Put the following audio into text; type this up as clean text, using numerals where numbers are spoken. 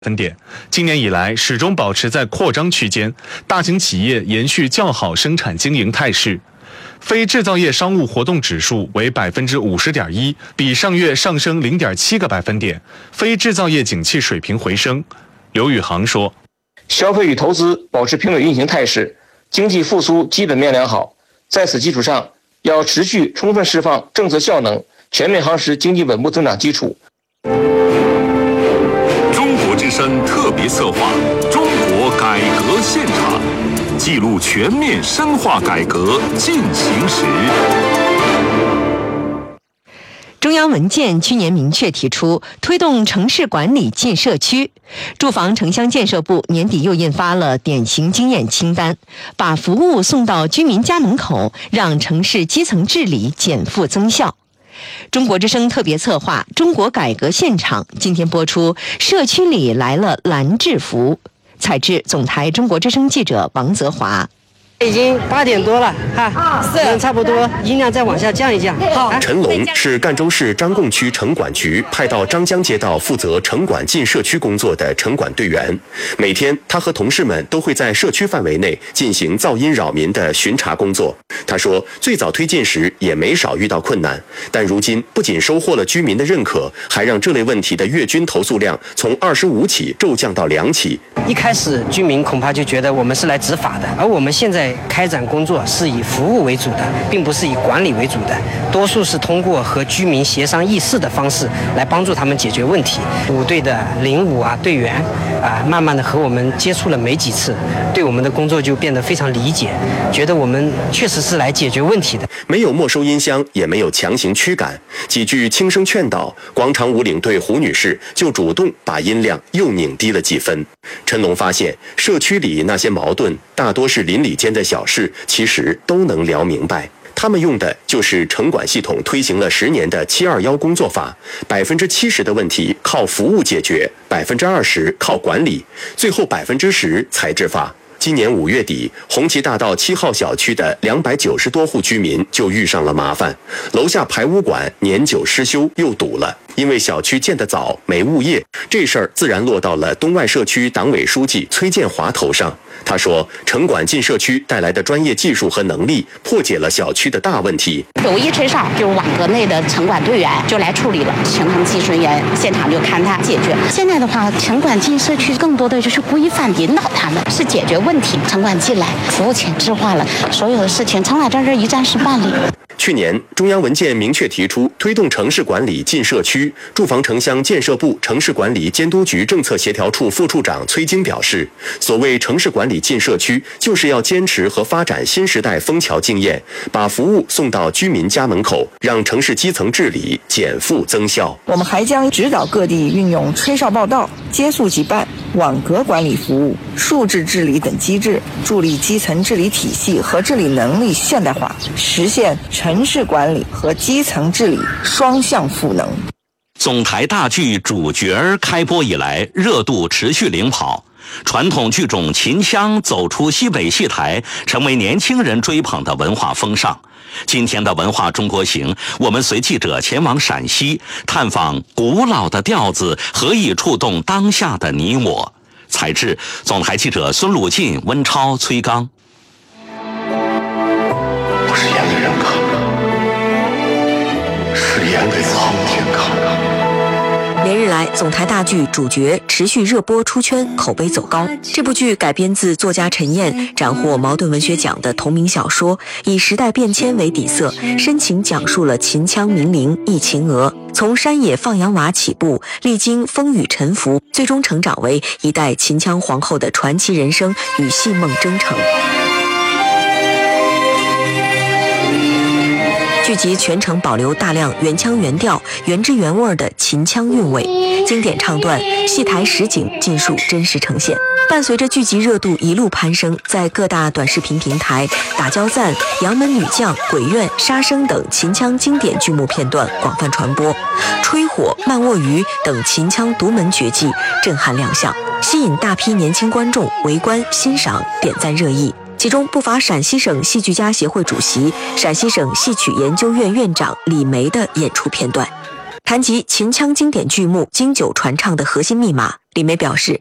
分点，今年以来始终保持在扩张区间，大型企业延续较好生产经营态势。非制造业商务活动指数为50.1%，比上月上升0.7个百分点，非制造业景气水平回升。刘宇航说：“ 消费与投资保持平稳运行态势，经济复苏基本面良好。在此基础上，要持续充分释放政策效能，全面夯实经济稳步增长基础。” 中国之声特别策划《中国改革现场》，记录全面深化改革进行时。 中央文件去年明确提出推动城市管理进社区，住房城乡建设部年底又印发了典型经验清单，把服务送到居民家门口，让城市基层治理减负增效。中国之声特别策划《中国改革现场》今天播出，社区里来了蓝制服。采制总台中国之声记者王泽华。 已经8点多了哈，差不多，音量再往下降一降。好， 陈龙是赣州市张贡区城管局派到张江街道负责城管进社区工作的城管队员。每天，他和同事们都会在社区范围内进行噪音扰民的巡查工作。他说，最早推进时也没少遇到困难，但如今不仅收获了居民的认可，还让这类问题的月均投诉量从25起骤降到2起。 一开始居民恐怕就觉得我们是来执法的，而我们现在开展工作是以服务为主的，并不是以管理为主的，多数是通过和居民协商议事的方式来帮助他们解决问题。5队的05队员慢慢的和我们接触了没几次，对我们的工作就变得非常理解，觉得我们确实是来解决问题的。 没有没收音箱，也没有强行驱赶，几句轻声劝导，广场舞领队胡女士就主动把音量又拧低了几分。陈龙发现，社区里那些矛盾大多是邻里间的小事，其实都能聊明白。他们用的就是城管系统推行了10年的721工作法，70%的问题靠服务解决，20%靠管理，最后10%才执法。今年5月底，红旗大道7号小区的290多户居民就遇上了麻烦，楼下排污管年久失修又堵了。因为小区建得早，没物业，这事儿自然落到了东外社区党委书记崔建华头上。他说，城管进社区带来的专业技术和能力，破解了小区的大问题。 有一吹哨，就是网格内的城管队员就来处理了，请他们技术人员现场就看他解决。现在的话，城管进社区更多的就是规范引导他们，是解决问题。城管进来，服务前置化了，所有的事情城管在这一站式办理。 去年，中央文件明确提出推动城市管理进社区。住房城乡建设部城市管理监督局政策协调处副处长崔晶表示，所谓城市管理进社区，就是要坚持和发展新时代枫桥经验，把服务送到居民家门口，让城市基层治理减负增效。 我们还将指导各地运用吹哨报到、接速即办、网格管理服务、数字治理等机制，助力基层治理体系和治理能力现代化，实现城市管理和基层治理双向赋能。 总台大剧主角开播以来，热度持续领跑，传统剧种秦腔走出西北戏台，成为年轻人追捧的文化风尚。今天的文化中国行，我们随记者前往陕西，探访古老的调子何以触动当下的你我。采制总台记者孙鲁进、温超、崔刚。 不是演给人看的，是演给苍天看的。 连日来，总台大剧主角持续热播出圈，口碑走高。这部剧改编自作家陈燕斩获茅盾文学奖的同名小说，以时代变迁为底色，深情讲述了秦腔名伶忆秦娥从山野放羊娃起步，历经风雨沉浮，最终成长为一代秦腔皇后的传奇人生与戏梦征程。剧集全程保留大量原腔原调、原汁原味的秦腔韵味，经典唱段、戏台实景尽数真实呈现。伴随着剧集热度一路攀升，在各大短视频平台，打交赞、杨门女将、鬼怨、杀生等秦腔经典剧目片段广泛传播，吹火、慢卧鱼等秦腔独门绝技震撼亮相，吸引大批年轻观众围观欣赏、点赞热议。其中不乏陕西省戏剧家协会主席、陕西省戏曲研究院院长李梅的演出片段。 谈及秦腔经典剧目经久传唱的核心密码，李梅表示，